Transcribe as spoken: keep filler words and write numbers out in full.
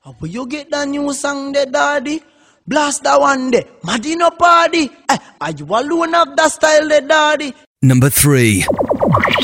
How will you get that new song there, daddy? Blast that one there. Madino party. Eh, are you alone of that style there, daddy? Number three.